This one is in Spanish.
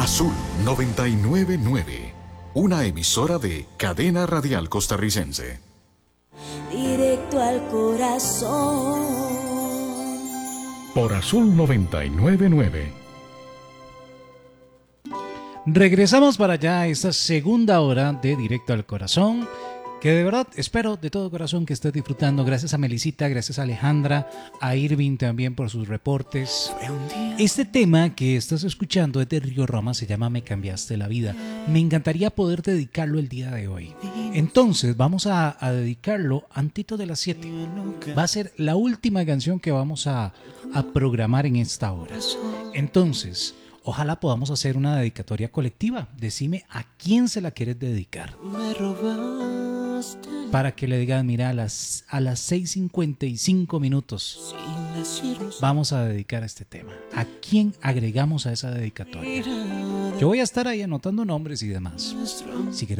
Azul 999, una emisora de Cadena Radial Costarricense. Directo al corazón. Por Azul 999. Regresamos para allá a esta segunda hora de Directo al Corazón, que de verdad espero de todo corazón que estés disfrutando. Gracias a Melisita, gracias a Alejandra, a Irving también por sus reportes. Este tema que estás escuchando es de Río Roma, se llama Me cambiaste la vida. Me encantaría poder dedicarlo el día de hoy. Entonces vamos a dedicarlo antito de las 7. Va a ser la última canción que vamos a programar en esta hora. Entonces, ojalá podamos hacer una dedicatoria colectiva. Decime a quién se la quieres dedicar. Para que le digan, mira, a las 6:55 minutos vamos a dedicar este tema. ¿A quién agregamos a esa dedicatoria? Yo voy a estar ahí anotando nombres y demás. Si quieres